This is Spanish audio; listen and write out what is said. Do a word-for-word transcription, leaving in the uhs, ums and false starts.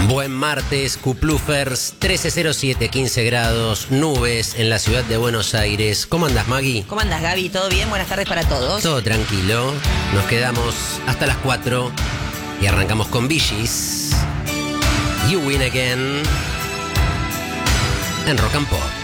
Buen martes, Cuplufers, trece cero siete, quince grados, nubes en la ciudad de Buenos Aires. ¿Cómo andas, Maggie? ¿Cómo andas, Gaby? ¿Todo bien? Buenas tardes para todos. Todo tranquilo. Nos quedamos hasta las cuatro y arrancamos con Bee Gees. You Win Again en Rock and Pop.